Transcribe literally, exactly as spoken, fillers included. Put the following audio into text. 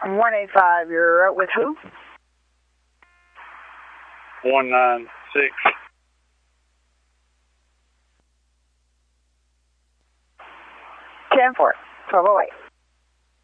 one eight five, you're out with who? one nine six. ten four, twelve oh eight.